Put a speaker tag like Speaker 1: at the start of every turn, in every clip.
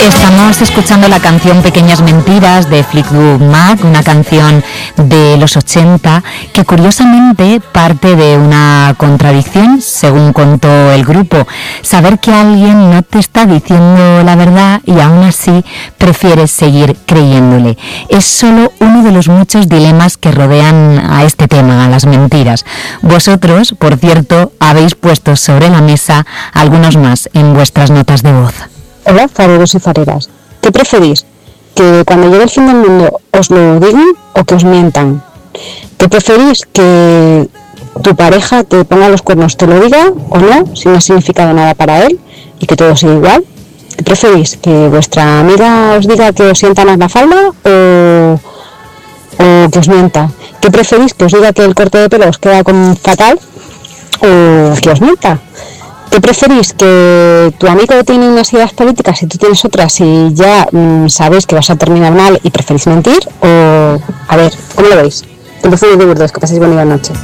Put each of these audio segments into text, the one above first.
Speaker 1: Estamos escuchando la canción Pequeñas Mentiras de Fleetwood Mac, una canción de los 80 que curiosamente parte de una contradicción, según contó el grupo. Saber que alguien no te está diciendo la verdad y aún así prefieres seguir creyéndole. Es solo uno de los muchos dilemas que rodean a este tema, a las mentiras. Vosotros, por cierto, habéis puesto sobre la mesa algunos más en vuestras notas de voz.
Speaker 2: Hola, fareros y fareras. ¿Qué preferís? ¿Que cuando llegue el fin del mundo os lo digan o que os mientan? ¿Qué preferís? ¿Que tu pareja te ponga los cuernos, te lo diga o no, si no ha significado nada para él y que todo siga igual? ¿Qué preferís? ¿Que vuestra amiga os diga que os sienta más la falda o que os mienta? ¿Qué preferís? ¿Que os diga que el corte de pelo os queda fatal o que os mienta? ¿Qué preferís? ¿Que tu amigo tiene unas ideas políticas y tú tienes otras y ya sabéis que vas a terminar mal y preferís mentir? O, a ver, ¿cómo lo veis? Empecemos de burdos, que paséis buena noche.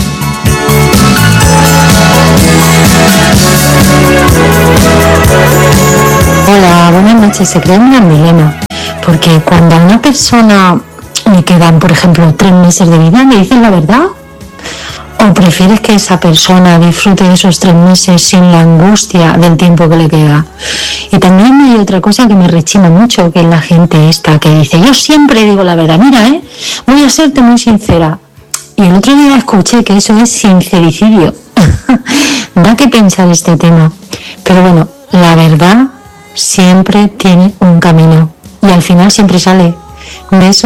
Speaker 3: Hola, buenas noches. Se crea un gran dilema, porque cuando a una persona le quedan, por ejemplo, 3 meses de vida, ¿le dicen la verdad? ¿O prefieres que esa persona disfrute de esos 3 meses sin la angustia del tiempo que le queda? Y también hay otra cosa que me rechina mucho, que es la gente esta que dice: yo siempre digo la verdad, mira, voy a serte muy sincera. Y el otro día escuché que eso es sincericidio. Da que pensar este tema. Pero bueno, la verdad siempre tiene un camino y al final siempre sale. Besos.